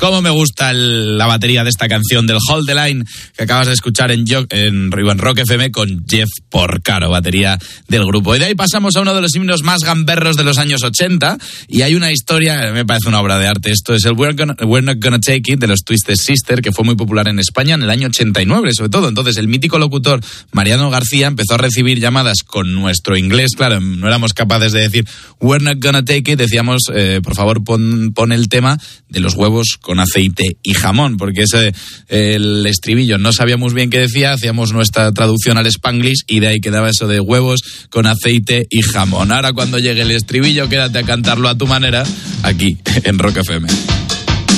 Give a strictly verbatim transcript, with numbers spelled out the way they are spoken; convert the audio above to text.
Cómo me gusta el, la batería de esta canción del Hold the Line que acabas de escuchar en, en, en Rock F M con Jeff Porcaro, batería del grupo. Y de ahí pasamos a uno de los himnos más gamberros de los años ochenta, y hay una historia, me parece una obra de arte. Esto es el We're, gonna, We're Not Gonna Take It de los Twisted Sister, que fue muy popular en España en el año ochenta y nueve, sobre todo. Entonces el mítico locutor Mariano García empezó a recibir llamadas con nuestro inglés. Claro, no éramos capaces de decir We're Not Gonna Take It, decíamos eh, por favor pon, pon el tema de los huevos con aceite y jamón, porque ese el estribillo no sabíamos bien qué decía, hacíamos nuestra traducción al Spanglish y de ahí quedaba eso de huevos con aceite y jamón. Ahora cuando llegue el estribillo, quédate a cantarlo a tu manera aquí en Rock F M.